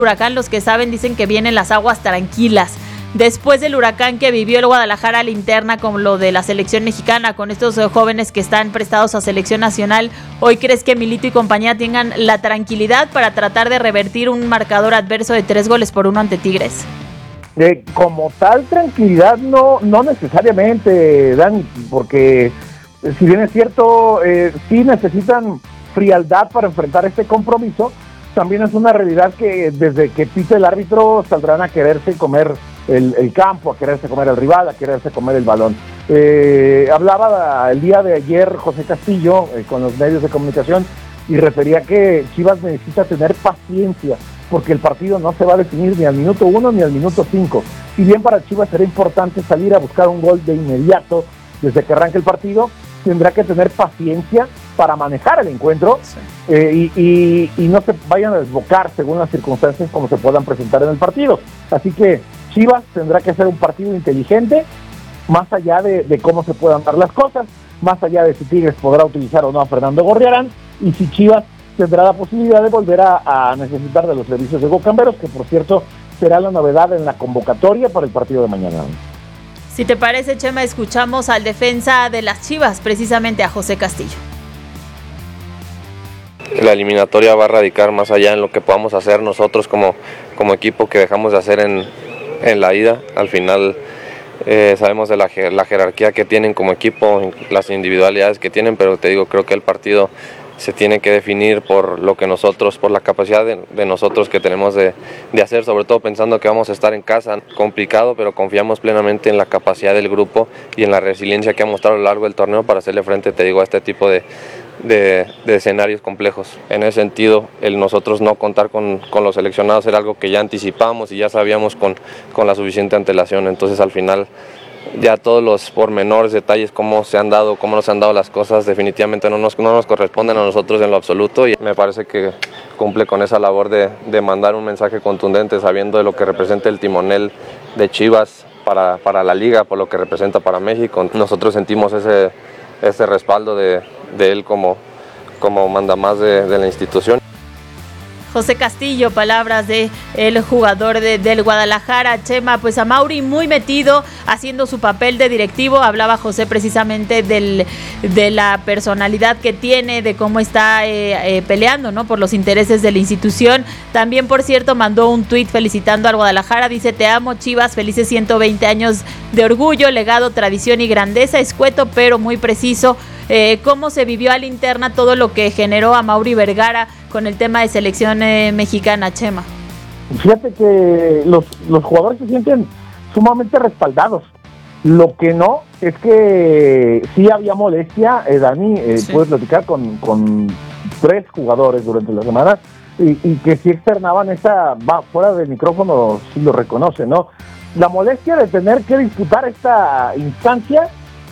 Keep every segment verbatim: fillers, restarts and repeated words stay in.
huracán, los que saben dicen que vienen las aguas tranquilas. Después del huracán que vivió el Guadalajara linterna con lo de la selección mexicana, con estos jóvenes que están prestados a selección nacional, ¿hoy crees que Milito y compañía tengan la tranquilidad para tratar de revertir un marcador adverso de tres goles por uno ante Tigres? Eh, como tal tranquilidad no, no necesariamente, Dani, porque si bien es cierto, eh, sí necesitan frialdad para enfrentar este compromiso, también es una realidad que desde que pite el árbitro saldrán a quererse comer el, el campo, a quererse comer el rival, a quererse comer el balón. Eh, hablaba el día de ayer José Castillo eh, con los medios de comunicación y refería que Chivas necesita tener paciencia, porque el partido no se va a definir ni al minuto uno ni al minuto cinco. Si bien para Chivas será importante salir a buscar un gol de inmediato desde que arranque el partido, tendrá que tener paciencia para manejar el encuentro, sí. eh, y, y, y no se vayan a desbocar según las circunstancias como se puedan presentar en el partido. Así que Chivas tendrá que hacer un partido inteligente, más allá de, de cómo se puedan dar las cosas, más allá de si Tigres podrá utilizar o no a Fernando Gorriarán, y si Chivas tendrá la posibilidad de volver a, a necesitar de los servicios de Gocamberos, que por cierto será la novedad en la convocatoria para el partido de mañana. Si te parece, Chema, escuchamos al defensa de las Chivas, precisamente a José Castillo. La eliminatoria va a radicar más allá en lo que podamos hacer nosotros como, como equipo, que dejamos de hacer en, en la ida. Al final eh, sabemos de la, la jerarquía que tienen como equipo, las individualidades que tienen, pero te digo, creo que el partido se tiene que definir por lo que nosotros, por la capacidad de, de nosotros que tenemos de, de hacer, sobre todo pensando que vamos a estar en casa, complicado, pero confiamos plenamente en la capacidad del grupo y en la resiliencia que ha mostrado a lo largo del torneo para hacerle frente, te digo, a este tipo de, de, de escenarios complejos. En ese sentido, el nosotros no contar con, con los seleccionados era algo que ya anticipamos y ya sabíamos con, con la suficiente antelación, entonces al final ya todos los pormenores, detalles, cómo se han dado, cómo nos han dado las cosas, definitivamente no nos, no nos corresponden a nosotros en lo absoluto, y me parece que cumple con esa labor de, de mandar un mensaje contundente sabiendo de lo que representa el timonel de Chivas para, para la liga, por lo que representa para México. Nosotros sentimos ese, ese respaldo de, de él como, como mandamás de, de la institución. José Castillo, palabras de el jugador de, del Guadalajara. Chema, pues a Mauri muy metido, haciendo su papel de directivo. Hablaba José precisamente del, de la personalidad que tiene, de cómo está eh, eh, peleando, ¿no?, por los intereses de la institución. También, por cierto, mandó un tuit felicitando al Guadalajara. Dice: te amo, Chivas, felices ciento veinte años de orgullo, legado, tradición y grandeza. Escueto, pero muy preciso. Eh, ¿Cómo se vivió a la interna todo lo que generó a Mauri Vergara con el tema de selección eh, mexicana, Chema? Fíjate que los, los jugadores se sienten sumamente respaldados. Lo que no es que sí había molestia, eh, Dani, eh, sí. Puedes platicar con, con tres jugadores durante la semana y, y que sí externaban esa, va, fuera del micrófono, sí lo reconoce, ¿no? La molestia de tener que disputar esta instancia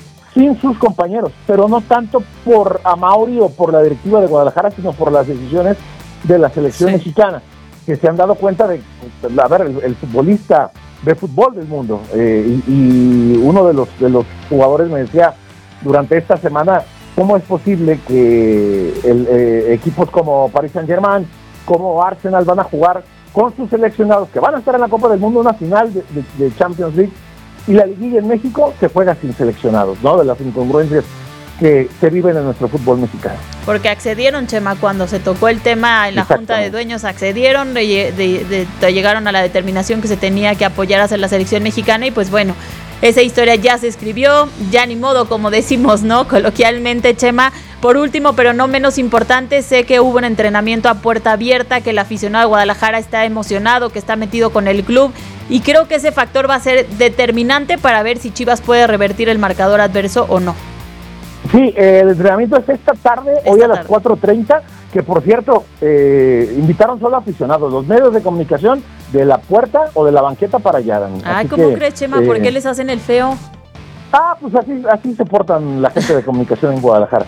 sin sus compañeros, pero no tanto por Amauri o por la directiva de Guadalajara, sino por las decisiones de la selección sí. mexicana, que se han dado cuenta de, a ver, el, el futbolista de fútbol del mundo, eh, y, y uno de los, de los jugadores me decía durante esta semana, ¿cómo es posible que el, eh, equipos como Paris Saint-Germain, como Arsenal van a jugar con sus seleccionados, que van a estar en la Copa del Mundo, una final de, de, de Champions League, y la liguilla en México se juega sin seleccionados, ¿no? De las incongruencias que se viven en nuestro fútbol mexicano. Porque accedieron, Chema, cuando se tocó el tema en la Junta de Dueños, accedieron, de, de, de, de, llegaron a la determinación que se tenía que apoyar hacia la selección mexicana, y pues bueno, esa historia ya se escribió, ya ni modo, como decimos, ¿no?, coloquialmente, Chema. Por último, pero no menos importante, sé que hubo un entrenamiento a puerta abierta, que el aficionado de Guadalajara está emocionado, que está metido con el club, y creo que ese factor va a ser determinante para ver si Chivas puede revertir el marcador adverso o no. Sí, eh, el entrenamiento es esta tarde, esta hoy a tarde. Las cuatro treinta, que por cierto, eh, invitaron solo aficionados, los medios de comunicación de la puerta o de la banqueta para allá. Ay, ¿cómo que, crees, Chema? Eh, ¿Por qué les hacen el feo? Ah, pues así, así se portan la gente de comunicación en Guadalajara.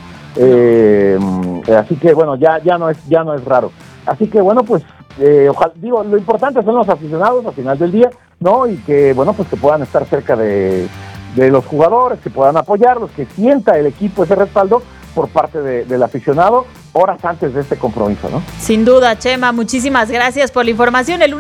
Eh, así que bueno, ya, ya no es, ya no es raro. Así que bueno, pues eh, ojalá, digo, lo importante son los aficionados al final del día, ¿no? Y que bueno, pues que puedan estar cerca de, de los jugadores, que puedan apoyarlos, que sienta el equipo ese respaldo por parte de, del aficionado, horas antes de este compromiso, ¿no? Sin duda, Chema, muchísimas gracias por la información. El